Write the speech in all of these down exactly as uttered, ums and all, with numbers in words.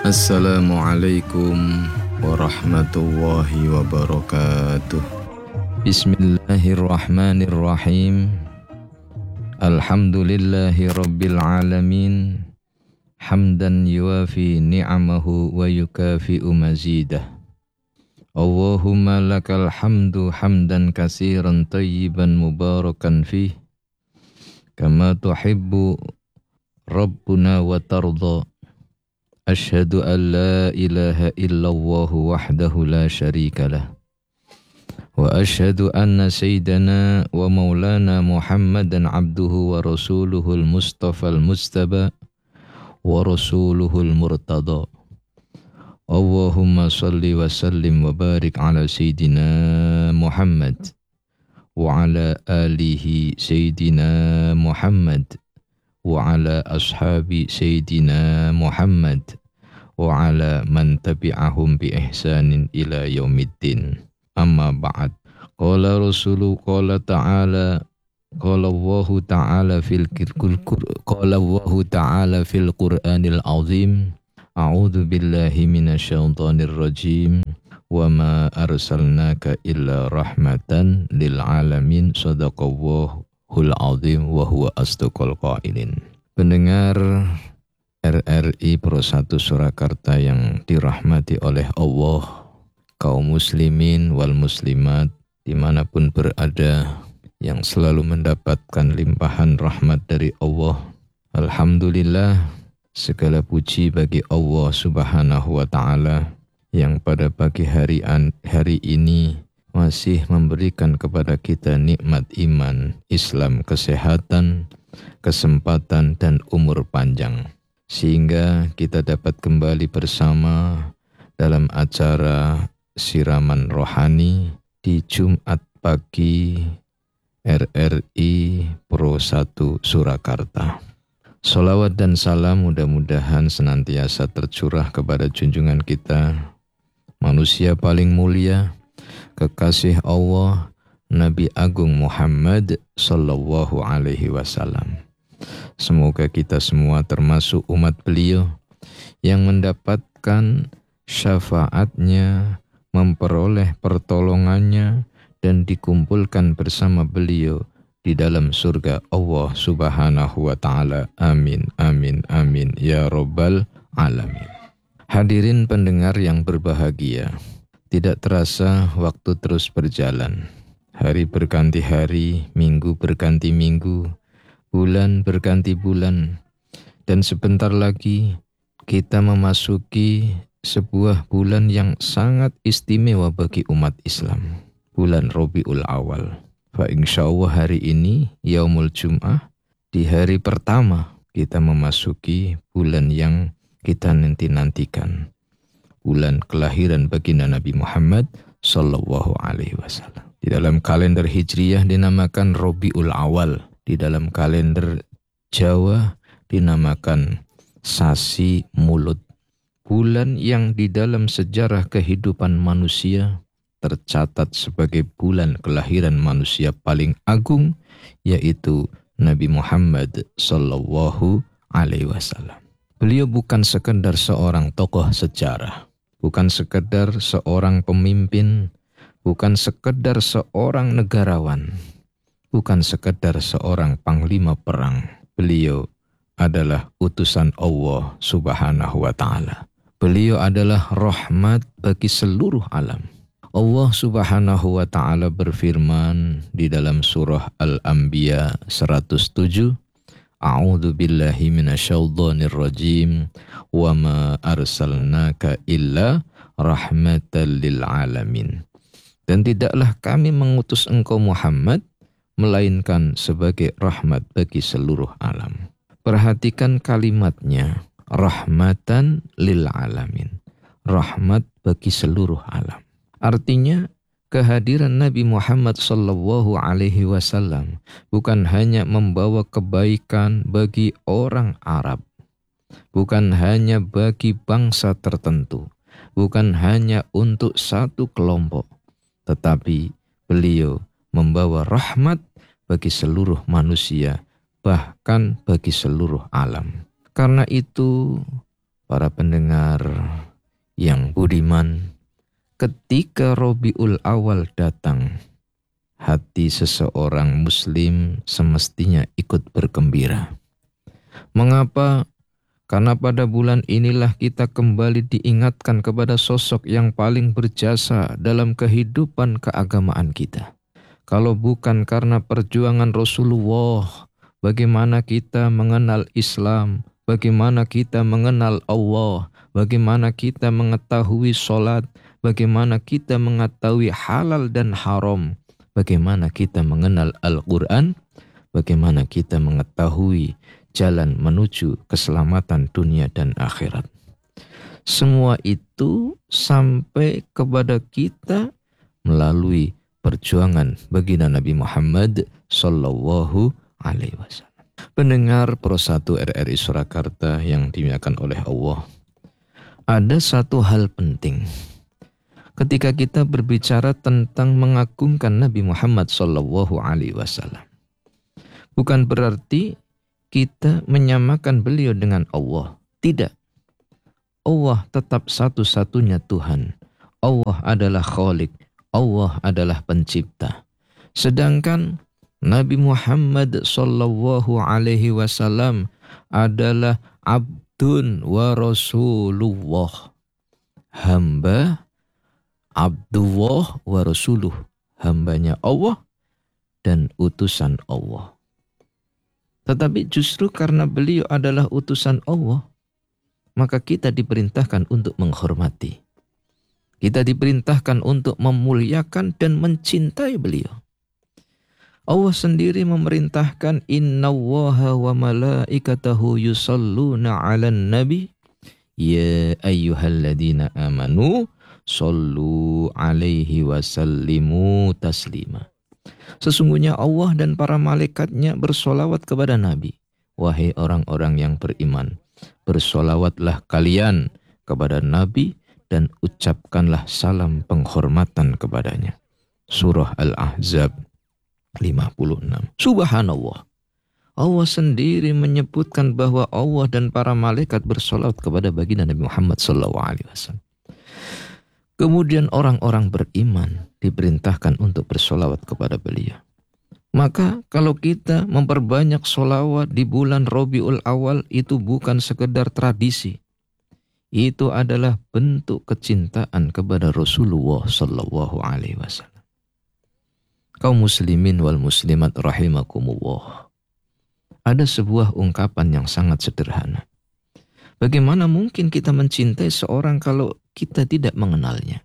Assalamualaikum warahmatullahi wabarakatuh. Bismillahirrahmanirrahim. Alhamdulillahi rabbil alamin. Hamdan yuafi ni'amahu wa yukafi'u mazidah. Allahumma lakal hamdu hamdan katsiran tayyiban mubarakan fih. Kama tuhibbu Rabbuna wa tarda. Asyhadu an la ilaha illallah wahdahu la syarika lah. Wa asyhadu anna sayyidana wa maulana Muhammadan abduhu wa rasuluhul mustafa al-mustaba wa rasuluhul murtada. Allahumma salli wa sallim wa barik ala sayyidina Muhammad wa ala alihi sayyidina Muhammad wa ala ashabi sayyidina Muhammad wa ala man tabi'ahum bi ihsanin ila yaumiddin. Amma ba'd. Qala rasulu qala ta'ala qala Allahu ta'ala fil qala Allahu ta'ala fil Qur'anil azim. A'udzu billahi minasyaitonir rajim. Wa ma arsalnaka illa rahmatan lil alamin. Shadaqallahul azim wa huwa asdaqul qailin. Pendengar R R I Pro satu Surakarta yang dirahmati oleh Allah, kaum muslimin wal muslimat dimanapun berada yang selalu mendapatkan limpahan rahmat dari Allah. Alhamdulillah, segala puji bagi Allah subhanahu wa ta'ala yang pada pagi hari, hari ini masih memberikan kepada kita nikmat iman, Islam, kesehatan, kesempatan dan umur panjang, sehingga kita dapat kembali bersama dalam acara siraman rohani di Jumat pagi R R I Pro satu Surakarta. Salawat dan salam mudah-mudahan senantiasa tercurah kepada junjungan kita, manusia paling mulia, kekasih Allah, Nabi Agung Muhammad sallallahu alaihi wasallam. Semoga kita semua termasuk umat beliau yang mendapatkan syafaatnya, memperoleh pertolongannya dan dikumpulkan bersama beliau di dalam surga Allah subhanahu wa ta'ala. Amin, amin, amin, ya rabbal alamin. Hadirin pendengar yang berbahagia, tidak terasa waktu terus berjalan. Hari berganti hari, minggu berganti minggu, bulan berganti bulan, dan sebentar lagi kita memasuki sebuah bulan yang sangat istimewa bagi umat Islam, bulan Rabiul Awal. Fa insyaallah hari ini Yaumul Jum'ah, di hari pertama kita memasuki bulan yang kita nanti-nantikan, bulan kelahiran baginda Nabi Muhammad sallallahu alaihi wasallam. Di dalam kalender Hijriyah dinamakan Rabiul Awal, di dalam kalender Jawa dinamakan Sasi Mulut. Bulan yang di dalam sejarah kehidupan manusia tercatat sebagai bulan kelahiran manusia paling agung, yaitu Nabi Muhammad sallallahu alaihi wasallam. Beliau bukan sekedar seorang tokoh sejarah, bukan sekedar seorang pemimpin, bukan sekedar seorang negarawan, bukan sekedar seorang panglima perang. Beliau adalah utusan Allah subhanahu wa ta'ala. Beliau adalah rahmat bagi seluruh alam. Allah subhanahu wa ta'ala berfirman di dalam surah Al-Anbiya seratus tujuh, A'udzu billahi minasyaitonir rajim, wa ma arsalnaka illa rahmatan lil alamin. Dan tidaklah kami mengutus engkau Muhammad melainkan sebagai rahmat bagi seluruh alam. Perhatikan kalimatnya, rahmatan lil alamin, rahmat bagi seluruh alam. Artinya kehadiran Nabi Muhammad sallallahu alaihi wasallam bukan hanya membawa kebaikan bagi orang Arab, bukan hanya bagi bangsa tertentu, bukan hanya untuk satu kelompok, tetapi beliau membawa rahmat bagi seluruh manusia, bahkan bagi seluruh alam. Karena itu para pendengar yang budiman, ketika Rabiul Awal datang, hati seseorang muslim semestinya ikut bergembira. Mengapa? Karena pada bulan inilah kita kembali diingatkan kepada sosok yang paling berjasa dalam kehidupan keagamaan kita. Kalau bukan karena perjuangan Rasulullah, bagaimana kita mengenal Islam, bagaimana kita mengenal Allah, bagaimana kita mengetahui sholat, bagaimana kita mengetahui halal dan haram, bagaimana kita mengenal Al-Quran, bagaimana kita mengetahui jalan menuju keselamatan dunia dan akhirat. Semua itu sampai kepada kita melalui perjuangan baginda Nabi Muhammad sallallahu alaihi wasallam. Pendengar Pro satu R R I Surakarta yang dimuliakan oleh Allah, ada satu hal penting ketika kita berbicara tentang mengagungkan Nabi Muhammad sallallahu alaihi wasallam. Bukan berarti kita menyamakan beliau dengan Allah. Tidak. Allah tetap satu-satunya Tuhan. Allah adalah Khalik. Allah adalah pencipta. Sedangkan Nabi Muhammad sallallahu alaihi wasallam adalah abdun wa rasulullah. Hamba, Abdullah wa rasuluh. Hambanya Allah dan utusan Allah. Tetapi justru karena beliau adalah utusan Allah, maka kita diperintahkan untuk menghormati. Kita diperintahkan untuk memuliakan dan mencintai beliau. Allah sendiri memerintahkan innallaha wa malaikatahu yusalluna 'alan nabi ya ayyuhalladzina amanu shallu 'alaihi wa sallimu taslima. Sesungguhnya Allah dan para malaikatnya bersolawat kepada Nabi. Wahai orang-orang yang beriman, bersolawatlah kalian kepada Nabi dan ucapkanlah salam penghormatan kepadanya. Surah Al-Ahzab lima puluh enam. Subhanallah. Allah sendiri menyebutkan bahwa Allah dan para malaikat bersolawat kepada baginda Nabi Muhammad sallallahu alaihi wasallam. Kemudian orang-orang beriman diperintahkan untuk bersolawat kepada beliau. Maka kalau kita memperbanyak solawat di bulan Rabiul Awal itu bukan sekedar tradisi. Itu adalah bentuk kecintaan kepada Rasulullah sallallahu alaihi wasallam. Kaum muslimin wal muslimat rahimakumullah. Ada sebuah ungkapan yang sangat sederhana. Bagaimana mungkin kita mencintai seorang kalau kita tidak mengenalnya?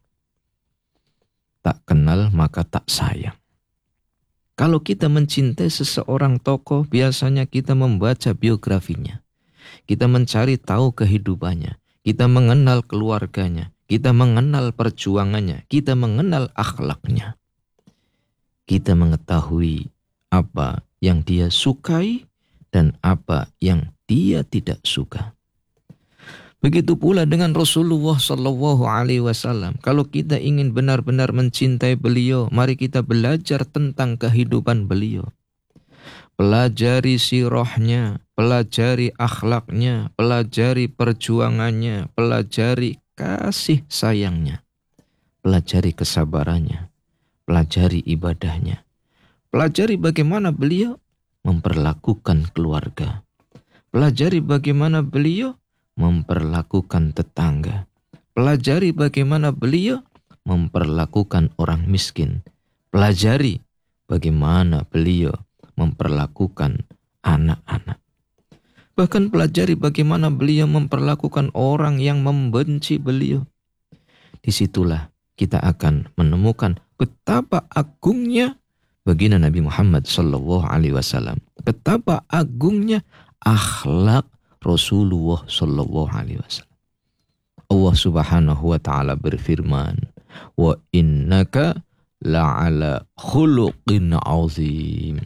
Tak kenal maka tak sayang. Kalau kita mencintai seseorang tokoh, biasanya kita membaca biografinya. Kita mencari tahu kehidupannya. Kita mengenal keluarganya. Kita mengenal perjuangannya. Kita mengenal akhlaknya. Kita mengetahui apa yang dia sukai dan apa yang dia tidak suka. Begitu pula dengan Rasulullah sallallahu alaihi wasallam. Kalau kita ingin benar-benar mencintai beliau, mari kita belajar tentang kehidupan beliau. Pelajari sirahnya, pelajari akhlaknya, pelajari perjuangannya, pelajari kasih sayangnya, pelajari kesabarannya, pelajari ibadahnya, pelajari bagaimana beliau memperlakukan keluarga, pelajari bagaimana beliau memperlakukan tetangga. Pelajari bagaimana beliau memperlakukan orang miskin. Pelajari bagaimana beliau memperlakukan anak-anak. Bahkan pelajari bagaimana beliau memperlakukan orang yang membenci beliau. Disitulah kita akan menemukan betapa agungnya baginda Nabi Muhammad sallallahu alaihi wasallam. Betapa agungnya akhlak Rasulullah sallallahu alaihi wasallam. Allah Subhanahu wa taala berfirman, "Wa innaka la'ala khuluqin 'azim."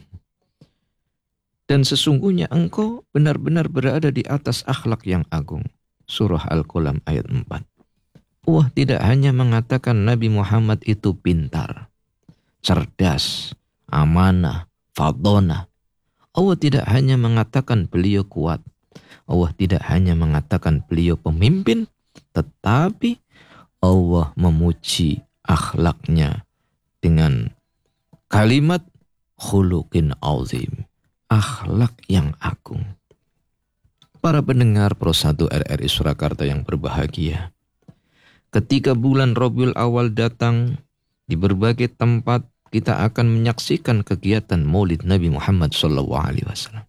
Dan sesungguhnya engkau benar-benar berada di atas akhlak yang agung. Surah Al-Qalam ayat empat. Allah tidak hanya mengatakan Nabi Muhammad itu pintar, cerdas, amanah, fadhonah. Allah tidak hanya mengatakan beliau kuat, Allah tidak hanya mengatakan beliau pemimpin, tetapi Allah memuji akhlaknya dengan kalimat khuluqin azim, akhlak yang agung. Para pendengar Pro satu R R I Surakarta yang berbahagia, ketika bulan Rabiul Awal datang, di berbagai tempat kita akan menyaksikan kegiatan Maulid Nabi Muhammad shallallahu alaihi wasallam.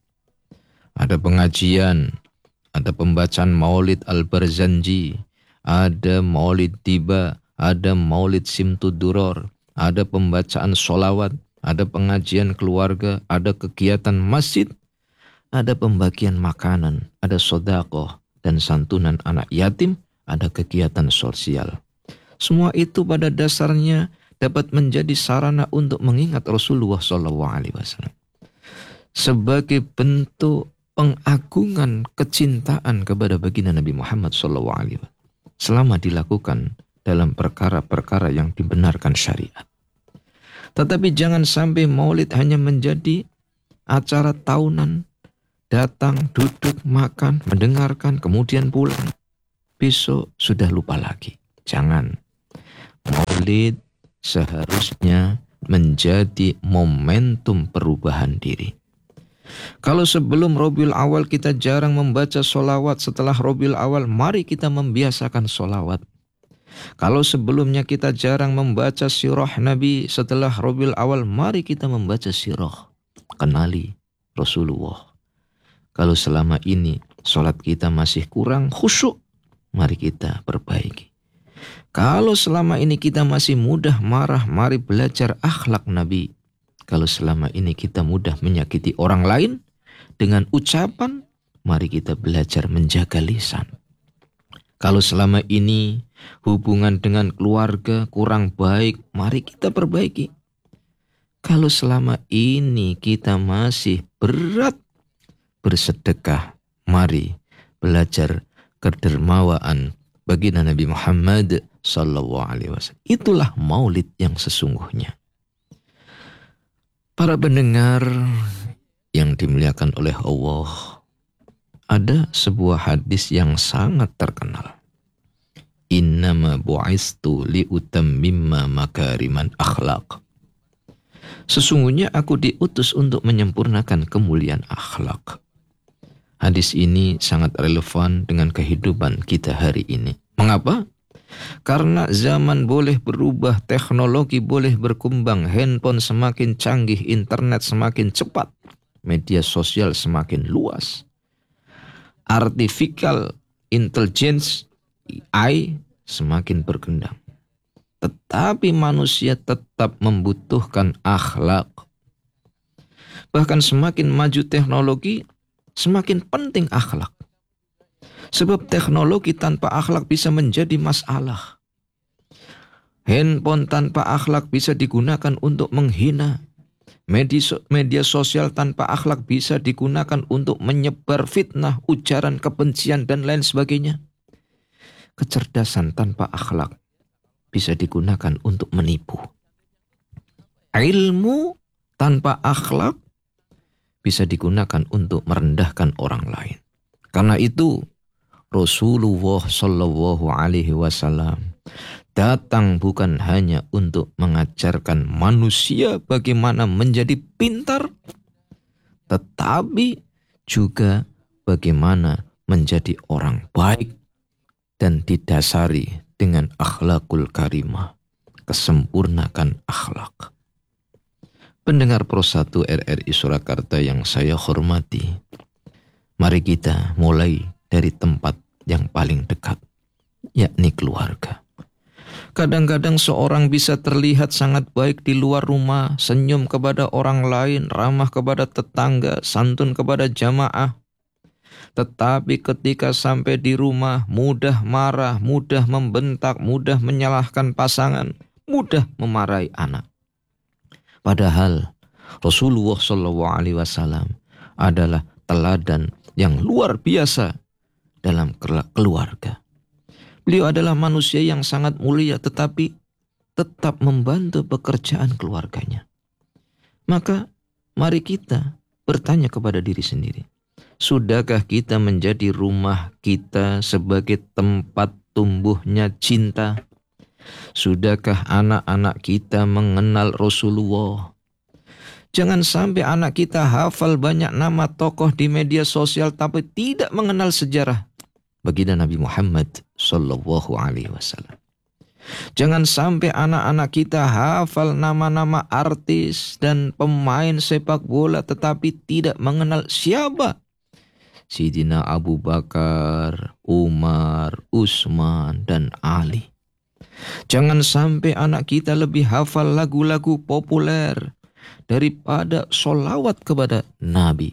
Ada pengajian, ada pembacaan Maulid Al-Barzanji, ada Maulid Tiba, ada Maulid Simtud Duror, ada pembacaan sholawat, ada pengajian keluarga, ada kegiatan masjid, ada pembagian makanan, ada sedekah dan santunan anak yatim, ada kegiatan sosial. Semua itu pada dasarnya dapat menjadi sarana untuk mengingat Rasulullah shallallahu alaihi wasallam sebagai bentuk pengagungan kecintaan kepada baginda Nabi Muhammad shallallahu alaihi wasallam selama dilakukan dalam perkara-perkara yang dibenarkan syariat. Tetapi jangan sampai maulid hanya menjadi acara tahunan, datang, duduk, makan, mendengarkan, kemudian pulang. Besok sudah lupa lagi. Jangan. Maulid seharusnya menjadi momentum perubahan diri. Kalau sebelum Rabiul Awal kita jarang membaca sholawat, setelah Rabiul Awal mari kita membiasakan sholawat. Kalau sebelumnya kita jarang membaca sirah Nabi, setelah Rabiul Awal mari kita membaca sirah. Kenali Rasulullah. Kalau selama ini sholat kita masih kurang khusyuk, mari kita perbaiki. Kalau selama ini kita masih mudah marah, mari belajar akhlak Nabi. Kalau selama ini kita mudah menyakiti orang lain dengan ucapan, mari kita belajar menjaga lisan. Kalau selama ini hubungan dengan keluarga kurang baik, mari kita perbaiki. Kalau selama ini kita masih berat bersedekah, mari belajar kedermawaan baginda Nabi Muhammad sallallahu alaihi wasallam. Itulah maulid yang sesungguhnya. Para pendengar yang dimuliakan oleh Allah, ada sebuah hadis yang sangat terkenal. Innama bu'istu liutammimma makariman akhlaq. Sesungguhnya aku diutus untuk menyempurnakan kemuliaan akhlak. Hadis ini sangat relevan dengan kehidupan kita hari ini. Mengapa? Karena zaman boleh berubah, teknologi boleh berkembang, handphone semakin canggih, internet semakin cepat, media sosial semakin luas. Artificial intelligence A I semakin berkembang. Tetapi manusia tetap membutuhkan akhlak. Bahkan semakin maju teknologi, semakin penting akhlak. Sebab teknologi tanpa akhlak bisa menjadi masalah. Handphone tanpa akhlak bisa digunakan untuk menghina. Media, media sosial tanpa akhlak bisa digunakan untuk menyebar fitnah, ujaran kebencian, dan lain sebagainya. Kecerdasan tanpa akhlak bisa digunakan untuk menipu. Ilmu tanpa akhlak bisa digunakan untuk merendahkan orang lain. Karena itu Rasulullah Shallallahu Alaihi Wasallam datang bukan hanya untuk mengajarkan manusia bagaimana menjadi pintar, tetapi juga bagaimana menjadi orang baik dan didasari dengan akhlakul karimah, kesempurnakan akhlak. Pendengar Pro satu R R I Surakarta yang saya hormati, mari kita mulai dari tempat yang paling dekat, yakni keluarga. Kadang-kadang seorang bisa terlihat sangat baik di luar rumah, senyum kepada orang lain, ramah kepada tetangga, santun kepada jamaah. Tetapi ketika sampai di rumah, mudah marah, mudah membentak, mudah menyalahkan pasangan, mudah memarahi anak. Padahal Rasulullah shallallahu alaihi wasallam adalah teladan yang luar biasa dalam keluarga. Beliau adalah manusia yang sangat mulia tetapi tetap membantu pekerjaan keluarganya. Maka mari kita bertanya kepada diri sendiri. Sudahkah kita menjadi rumah kita sebagai tempat tumbuhnya cinta? Sudahkah anak-anak kita mengenal Rasulullah? Jangan sampai anak kita hafal banyak nama tokoh di media sosial tapi tidak mengenal sejarah baginda Nabi Muhammad sallallahu alaihi wasallam. Jangan sampai anak-anak kita hafal nama-nama artis dan pemain sepak bola tetapi tidak mengenal siapa Sayyidina Abu Bakar, Umar, Utsman, dan Ali. Jangan sampai anak kita lebih hafal lagu-lagu populer daripada sholawat kepada Nabi.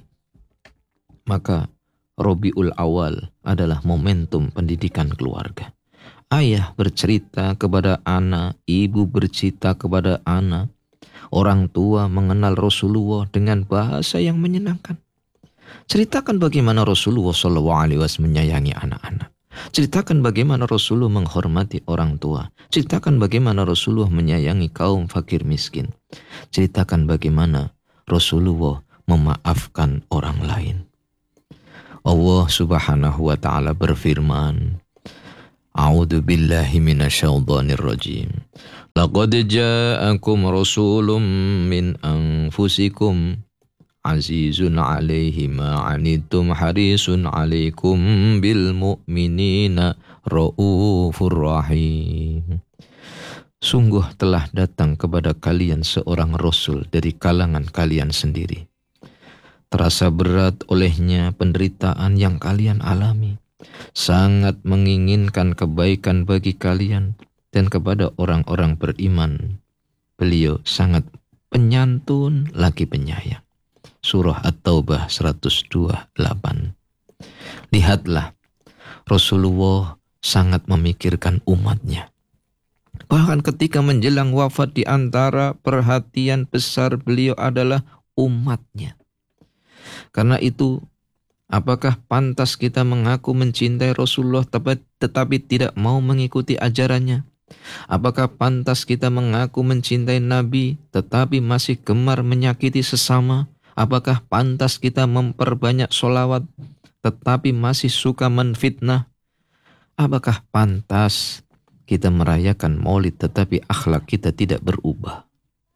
Maka Rabiul Awal adalah momentum pendidikan keluarga. Ayah bercerita kepada anak, ibu bercerita kepada anak. Orang tua mengenal Rasulullah dengan bahasa yang menyenangkan. Ceritakan bagaimana Rasulullah shallallahu alaihi wasallam menyayangi anak-anak. Ceritakan bagaimana Rasulullah menghormati orang tua. Ceritakan bagaimana Rasulullah menyayangi kaum fakir miskin. Ceritakan bagaimana Rasulullah memaafkan orang lain. Allah subhanahu wa ta'ala berfirman, A'udzu billahi minasyaitonir rajim. Laqad ja'akum rasulun min anfusikum azizun 'alaihi ma 'anittum harisun 'alaikum bil mu'minina raufur rahim. Sungguh telah datang kepada kalian seorang rasul dari kalangan kalian sendiri. Terasa berat olehnya penderitaan yang kalian alami. Sangat menginginkan kebaikan bagi kalian dan kepada orang-orang beriman. Beliau sangat penyantun lagi penyayang. Surah At-Taubah seratus dua puluh delapan. Lihatlah, Rasulullah sangat memikirkan umatnya. Bahkan ketika menjelang wafat, di antara perhatian besar beliau adalah umatnya. Karena itu, apakah pantas kita mengaku mencintai Rasulullah tetapi tidak mau mengikuti ajarannya? Apakah pantas kita mengaku mencintai Nabi tetapi masih gemar menyakiti sesama? Apakah pantas kita memperbanyak sholawat tetapi masih suka menfitnah? Apakah pantas kita merayakan maulid tetapi akhlak kita tidak berubah?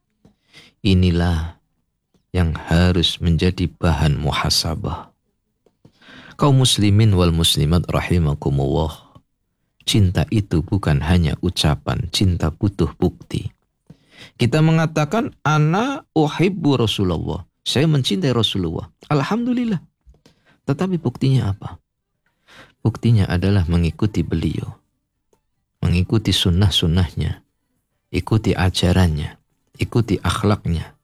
Inilah yang harus menjadi bahan muhasabah. Kaum muslimin wal muslimat rahimakumullah. Cinta itu bukan hanya ucapan, cinta butuh bukti. Kita mengatakan ana uhibbu Rasulullah. Saya mencintai Rasulullah. Alhamdulillah. Tetapi buktinya apa? Buktinya adalah mengikuti beliau. Mengikuti sunnah-sunnahnya. Ikuti ajarannya. Ikuti akhlaknya.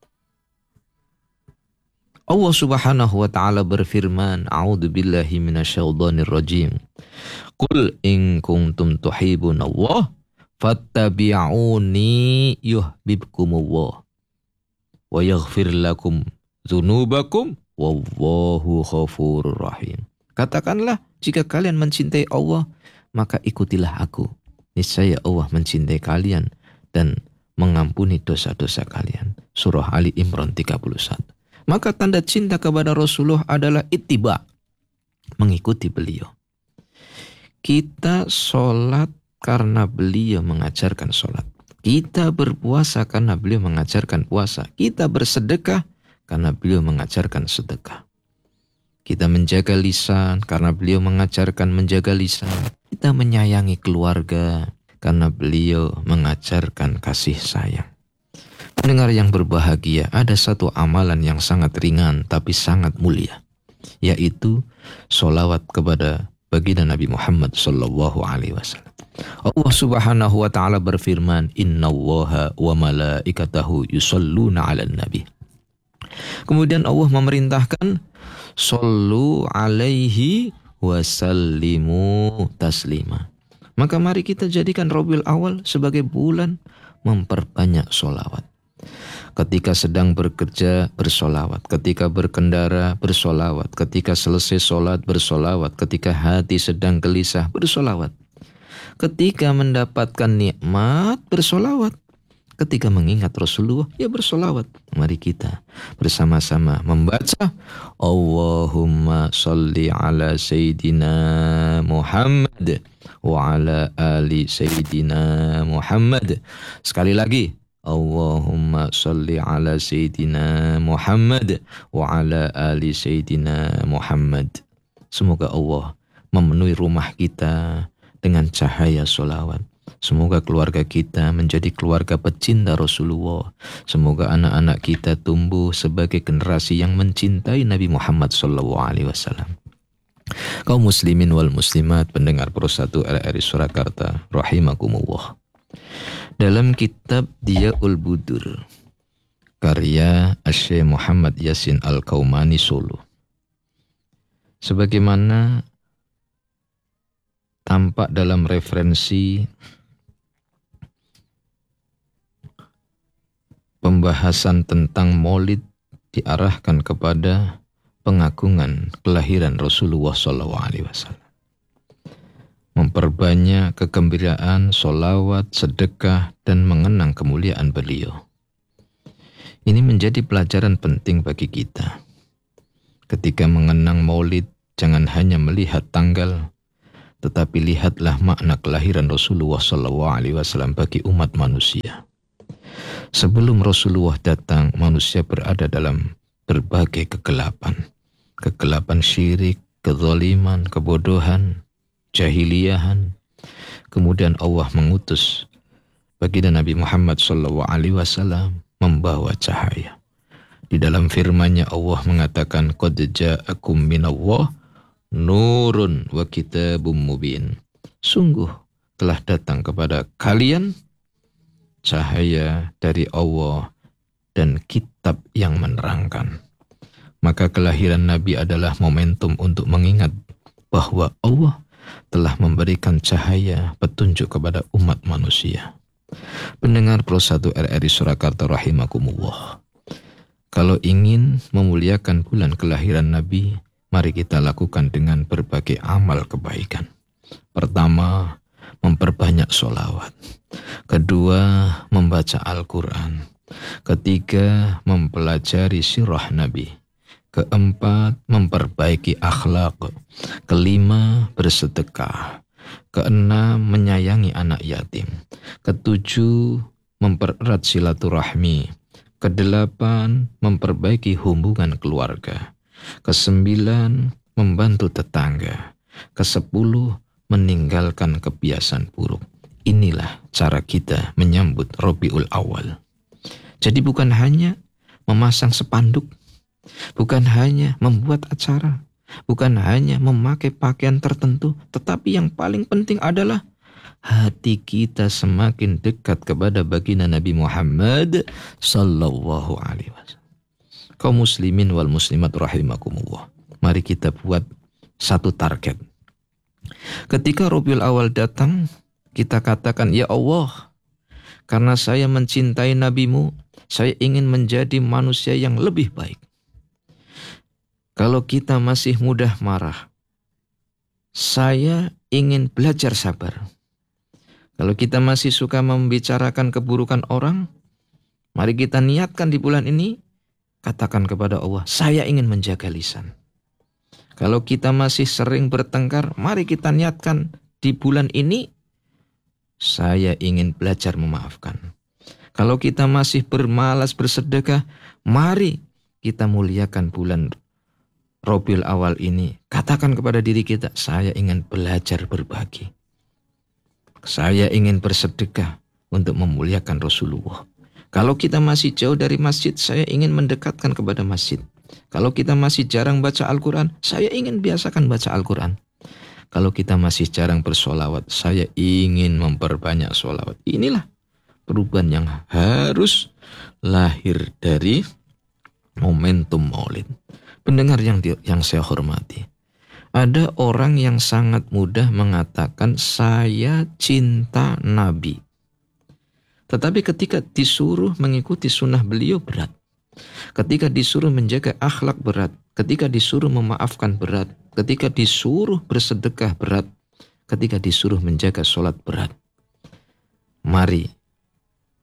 Allah subhanahu wa ta'ala berfirman, A'udzu billahi minasyaitonir rajim. Qul in kuntum tuhibbunallah fattabi'uni yuhibbukumullah wa yaghfir lakum dzunubakum wallahu ghafurur rahim. Katakanlah, jika kalian mencintai Allah, maka ikutilah aku. Niscaya Allah mencintai kalian dan mengampuni dosa-dosa kalian. Surah Ali Imran tiga puluh satu. Maka tanda cinta kepada Rasulullah adalah ittiba, mengikuti beliau. Kita sholat karena beliau mengajarkan sholat. Kita berpuasa karena beliau mengajarkan puasa. Kita bersedekah karena beliau mengajarkan sedekah. Kita menjaga lisan karena beliau mengajarkan menjaga lisan. Kita menyayangi keluarga karena beliau mengajarkan kasih sayang. Pendengar yang berbahagia, ada satu amalan yang sangat ringan tapi sangat mulia, yaitu sholawat kepada baginda Nabi Muhammad sallallahu alaihi wasallam. Allah subhanahu wa ta'ala berfirman, innallaha wa malaikatahu yusalluna 'alan nabi. Kemudian Allah memerintahkan, sallu alaihi wasallimu taslima. Maka mari kita jadikan Rabiul Awal sebagai bulan memperbanyak sholawat. Ketika sedang bekerja, bersolawat. Ketika berkendara, bersolawat. Ketika selesai sholat, bersolawat. Ketika hati sedang gelisah, bersolawat. Ketika mendapatkan nikmat, bersolawat. Ketika mengingat Rasulullah, ya bersolawat. Mari kita bersama-sama membaca Allahumma salli ala Sayyidina Muhammad wa ala ali Sayyidina Muhammad. Sekali lagi, Allahumma salli ala Sayyidina Muhammad wa ala ali Sayyidina Muhammad. Semoga Allah memenuhi rumah kita dengan cahaya solawat. Semoga keluarga kita menjadi keluarga pecinta Rasulullah. Semoga anak-anak kita tumbuh sebagai generasi yang mencintai Nabi Muhammad shallallahu alaihi wasallam. Kaum muslimin wal muslimat pendengar Pro satu R R I Surakarta rahimakumullah. Dalam kitab Diyaul Budur karya Syekh Muhammad Yasin Al-Kaumani Solo, sebagaimana tampak dalam referensi pembahasan tentang maulid diarahkan kepada pengagungan kelahiran Rasulullah shallallahu alaihi wasallam. Memperbanyak kegembiraan, solawat, sedekah, dan mengenang kemuliaan beliau. Ini menjadi pelajaran penting bagi kita. Ketika mengenang maulid, jangan hanya melihat tanggal, tetapi lihatlah makna kelahiran Rasulullah shallallahu alaihi wasallam bagi umat manusia. Sebelum Rasulullah datang, manusia berada dalam berbagai kegelapan. Kegelapan syirik, kezaliman, kebodohan, jahiliyahan. Kemudian Allah mengutus baginda Nabi Muhammad shallallahu alaihi wasallam membawa cahaya. Di dalam firman-Nya Allah mengatakan, Qad ja'akum minallah nurun wa kitabum mubin. Sungguh telah datang kepada kalian cahaya dari Allah dan kitab yang menerangkan. Maka kelahiran Nabi adalah momentum untuk mengingat bahwa Allah telah memberikan cahaya petunjuk kepada umat manusia. Pendengar Pro satu R R I Surakarta rahimakumullah. Kalau ingin memuliakan bulan kelahiran Nabi, mari kita lakukan dengan berbagai amal kebaikan. Pertama, memperbanyak sholawat. Kedua, membaca Al-Quran. Ketiga, mempelajari sirah Nabi. Keempat, memperbaiki akhlak. Kelima, bersedekah. Keenam, menyayangi anak yatim. Ketujuh, mempererat silaturahmi. Kedelapan, memperbaiki hubungan keluarga. Kesembilan, membantu tetangga. Kesepuluh, meninggalkan kebiasaan buruk. Inilah cara kita menyambut Rabiul Awal. Jadi bukan hanya memasang spanduk, bukan hanya membuat acara, bukan hanya memakai pakaian tertentu, tetapi yang paling penting adalah hati kita semakin dekat kepada baginda Nabi Muhammad sallallahu alaihi wasallam. Kaum muslimin wal muslimat rahimakumullah. Mari kita buat satu target. Ketika Rabiul Awal datang, kita katakan, ya Allah, karena saya mencintai Nabi-Mu, saya ingin menjadi manusia yang lebih baik. Kalau kita masih mudah marah, saya ingin belajar sabar. Kalau kita masih suka membicarakan keburukan orang, mari kita niatkan di bulan ini, katakan kepada Allah, saya ingin menjaga lisan. Kalau kita masih sering bertengkar, mari kita niatkan di bulan ini, saya ingin belajar memaafkan. Kalau kita masih bermalas bersedekah, mari kita muliakan bulan Rabiul Awal ini. Katakan kepada diri kita, saya ingin belajar berbagi. Saya ingin bersedekah untuk memuliakan Rasulullah. Kalau kita masih jauh dari masjid, saya ingin mendekatkan kepada masjid. Kalau kita masih jarang baca Al-Quran, saya ingin biasakan baca Al-Quran. Kalau kita masih jarang bersolawat, saya ingin memperbanyak solawat. Inilah perubahan yang harus lahir dari momentum maulid. Pendengar yang di, yang saya hormati, ada orang yang sangat mudah mengatakan saya cinta Nabi. Tetapi ketika disuruh mengikuti sunnah beliau berat. Ketika disuruh menjaga akhlak berat. Ketika disuruh memaafkan berat. Ketika disuruh bersedekah berat. Ketika disuruh menjaga sholat berat. Mari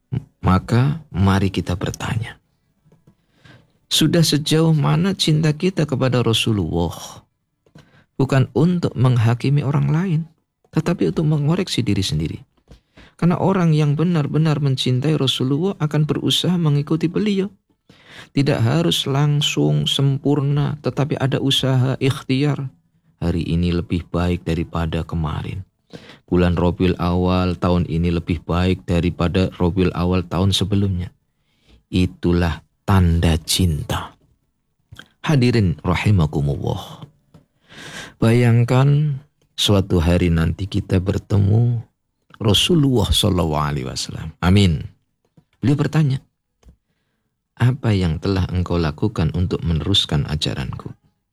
Maka mari kita bertanya, sudah sejauh mana cinta kita kepada Rasulullah? Bukan untuk menghakimi orang lain, tetapi untuk mengoreksi diri sendiri. Karena orang yang benar-benar mencintai Rasulullah akan berusaha mengikuti beliau. Tidak harus langsung sempurna, tetapi ada usaha ikhtiar. Hari ini lebih baik daripada kemarin. Bulan Rabiul Awal tahun ini lebih baik daripada Rabiul Awal tahun sebelumnya. Itulah tanda cinta. Hadirin rahimakumullah. Bayangkan suatu hari nanti kita bertemu Rasulullah shallallahu alaihi wasallam. Amin. Beliau bertanya, apa yang telah engkau lakukan untuk meneruskan ajaranku?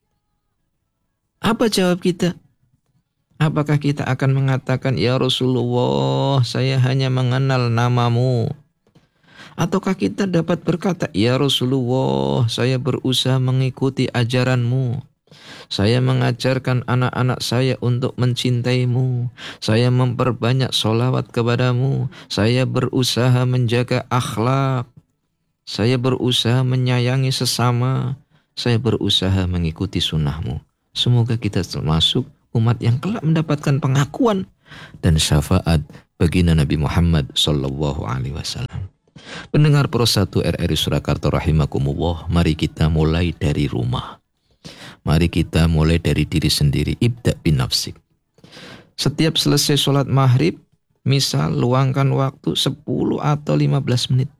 Apa jawab kita? Apakah kita akan mengatakan, ya Rasulullah, saya hanya mengenal namamu? Ataukah kita dapat berkata, ya Rasulullah, saya berusaha mengikuti ajaranmu. Saya mengajarkan anak-anak saya untuk mencintaimu. Saya memperbanyak sholawat kepadamu. Saya berusaha menjaga akhlak. Saya berusaha menyayangi sesama. Saya berusaha mengikuti sunnahmu. Semoga kita termasuk umat yang kelak mendapatkan pengakuan dan syafaat baginda Nabi Muhammad sallallahu alaihi wasallam. Pendengar Pro satu R R I Surakarta rahimakumullah, mari kita mulai dari rumah. Mari kita mulai dari diri sendiri. Ibda bin nafsik. Setiap selesai sholat maghrib, misal luangkan waktu sepuluh atau lima belas menit.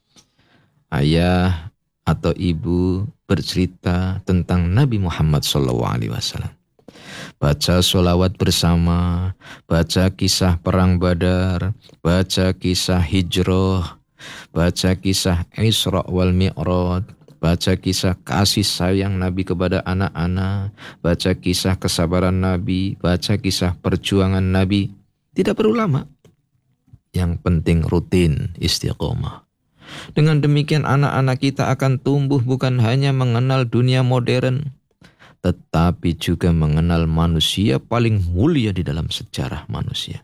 Ayah atau ibu bercerita tentang Nabi Muhammad sallallahu alaihi wasallam. Baca sholawat bersama, baca kisah perang Badar, baca kisah hijrah, baca kisah Isra wal Mi'raj, baca kisah kasih sayang Nabi kepada anak-anak, baca kisah kesabaran Nabi, baca kisah perjuangan Nabi. Tidak perlu lama. Yang penting rutin istiqomah. Dengan demikian anak-anak kita akan tumbuh bukan hanya mengenal dunia modern, tetapi juga mengenal manusia paling mulia di dalam sejarah manusia.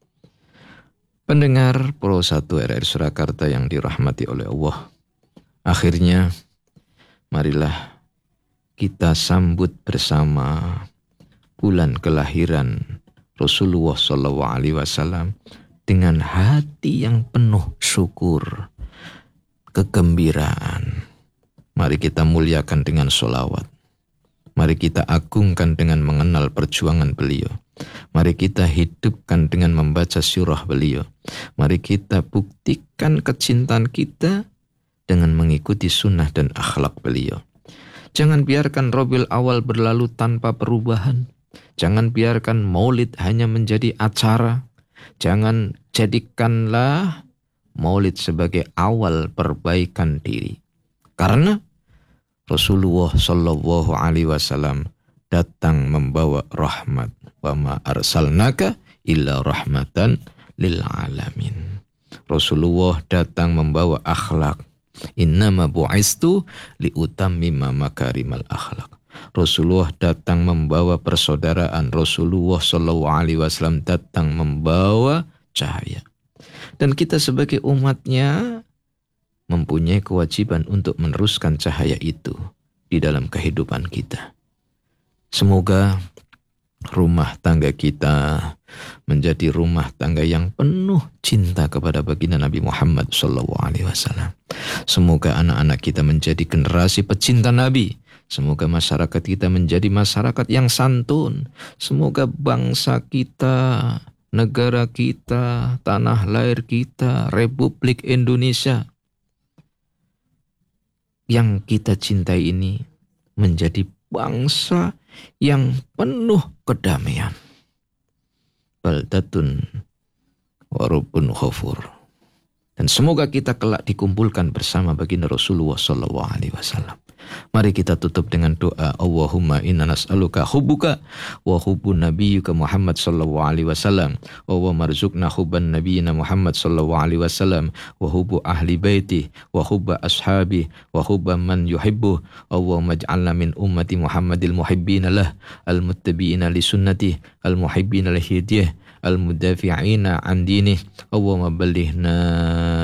Pendengar Pro satu R R I Surakarta yang dirahmati oleh Allah. Akhirnya, marilah kita sambut bersama bulan kelahiran Rasulullah shallallahu alaihi wasallam dengan hati yang penuh syukur, kegembiraan. Mari kita muliakan dengan sholawat. Mari kita agungkan dengan mengenal perjuangan beliau. Mari kita hidupkan dengan membaca sirah beliau. Mari kita buktikan kecintaan kita dengan mengikuti sunnah dan akhlak beliau. Jangan biarkan Rabiul Awal berlalu tanpa perubahan. Jangan biarkan maulid hanya menjadi acara. Jangan jadikanlah maulid sebagai awal perbaikan diri. Karena Rasulullah sallallahu alaihi wasallam datang membawa rahmat. Wa ma arsalnaka illa rahmatan lil alamin. Rasulullah datang membawa akhlak. Innama bu'istu liutammima makarimal akhlak. Rasulullah datang membawa persaudaraan. Rasulullah sallallahu alaihi wasallam datang membawa cahaya. Dan kita sebagai umatnya mempunyai kewajiban untuk meneruskan cahaya itu di dalam kehidupan kita. Semoga rumah tangga kita menjadi rumah tangga yang penuh cinta kepada baginda Nabi Muhammad sallallahu alaihi wasallam. Semoga anak-anak kita menjadi generasi pecinta Nabi. Semoga masyarakat kita menjadi masyarakat yang santun. Semoga bangsa kita, negara kita, tanah lahir kita, Republik Indonesia yang kita cintai ini menjadi bangsa yang penuh kedamaian. Baldatun warubun khafur. Dan semoga kita kelak dikumpulkan bersama baginda Rasulullah sallallahu alaihi wasallam. Mari kita tutup dengan doa. Allahumma inna nas'aluka hubbuka wa hubbun nabiyyika Muhammad sallallahu alaihi wasallam. Wa marzuqna hubban nabiyyina Muhammad sallallahu alaihi wasallam wa hubbu ahli baiti wa hubba ashabi wa hubba man yuhibbu. Allahumma ij'alna min ummati Muhammadil muhibbina lah al-muttabi'ina li sunnati al-muhibbina li hidayah al-mudafi'ina an dini. Allahumma ballighna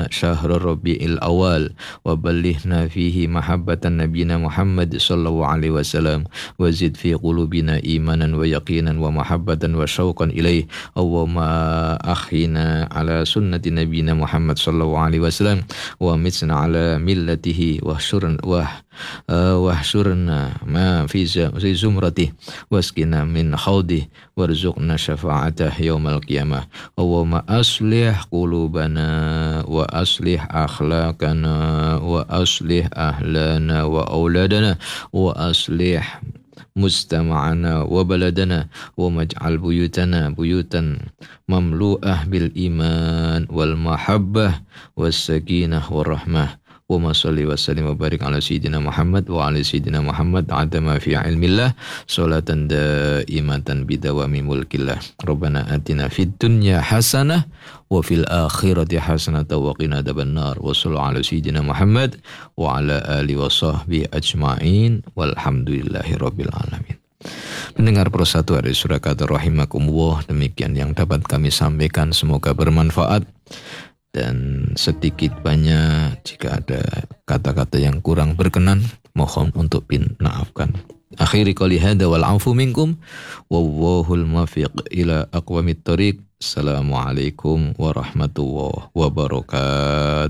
فينا شهر الربيع الأول وبلغنا فيه محبة نبينا محمد صلى الله عليه وسلم وزد في قلوبنا إيمانا ويقينا ومحبة وشوقا إليه اللهم أحينا على سنة نبينا محمد صلى الله عليه وسلم ومتنا على ملته واحشرنا واحشرنا ما في زمرته واسقنا من حوضه وارزقنا شفاعته يوم القيامة اللهم أصلح قلوبنا وأصلح أخلاقنا وأصلح أهلنا وأولادنا وأصلح مجتمعنا وبلدنا ومجعل بيوتنا بيوتا مملوءة بالإيمان والمحبة والسكينة والرحمة وما صلي وسلم وبارك على سيدنا محمد وعلى سيدنا محمد عدما في علم الله صلاة دائمة بدوام ملك الله ربنا آتنا في الدنيا حسنة وفي الآخرة حسنة وقنا عذاب النار وصلى على سيدنا محمد وعلى آله وصحبه أجمعين والحمد لله رب العالمين. Pendengar Persatu Hari Surakarta rahimakumullah, demikian yang dapat kami sampaikan, semoga bermanfaat. Dan sedikit banyak jika ada kata-kata yang kurang berkenan, mohon untuk maafkan. Akhiri qouli hadza wal 'afu minkum wallahul muwaffiq ila aqwamit thoriq. Assalamualaikum warahmatullahi wabarakatuh.